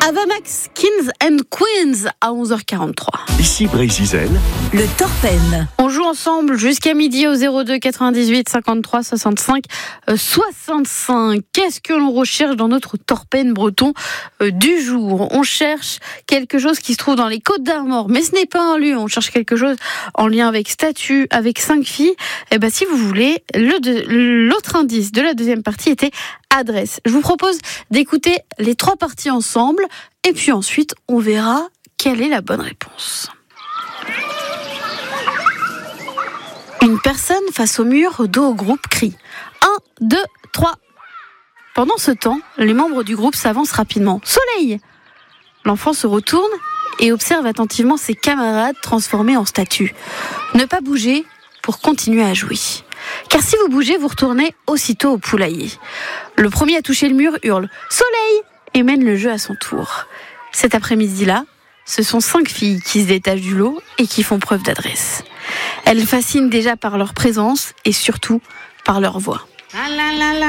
Avamax, Kings and Queens à 11h43. Ici Brésil. Le Torpen. On joue ensemble jusqu'à midi au 02 98 53 65 65. Qu'est-ce que l'on recherche dans notre Torpen breton du jour? On cherche quelque chose qui se trouve dans les Côtes d'Armor, mais ce n'est pas un lieu. On cherche quelque chose en lien avec statut, avec 5 filles. Et ben, si vous voulez, l'autre indice de la deuxième partie était adresse. Je vous propose d'écouter les 3 parties ensemble et puis ensuite on verra quelle est la bonne réponse. Une personne face au mur, dos au groupe, crie 1, 2, 3. Pendant ce temps, les membres du groupe s'avancent rapidement. Soleil! L'enfant se retourne et observe attentivement ses camarades transformés en statues. Ne pas bouger pour continuer à jouer. Car si vous bougez, vous retournez aussitôt au poulailler. Le premier à toucher le mur hurle « Soleil !» et mène le jeu à son tour. Cet après-midi-là, ce sont 5 filles qui se détachent du lot et qui font preuve d'adresse. Elles fascinent déjà par leur présence et surtout par leur voix.